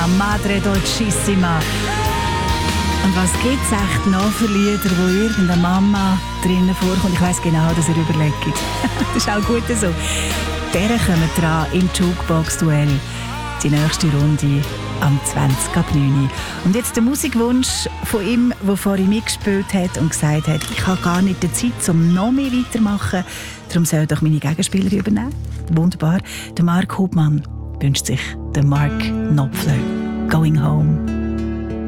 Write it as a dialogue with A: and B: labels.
A: Madre Dolcissima. Und was gibt es echt noch für Lieder, wo irgendeine Mama drinnen vorkommt? Ich weiss genau, dass ihr überlegt. Das ist auch gut so. Der kommen dran im Jukebox-Duell. Die nächste Runde am 20.09. Und jetzt der Musikwunsch von ihm, der vorhin mitgespielt hat und gesagt hat, ich habe gar nicht die Zeit, um noch mehr weiterzumachen. Darum soll doch meine Gegenspieler übernehmen. Wunderbar. Der Mark Hubmann wünscht sich den Mark Knopfler. Going Home.